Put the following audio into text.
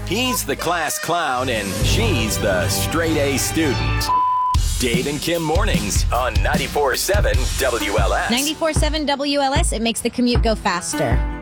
He's the class clown and she's the straight A student. Dave and Kim mornings on 94.7 WLS. 94.7 WLS, it makes the commute go faster.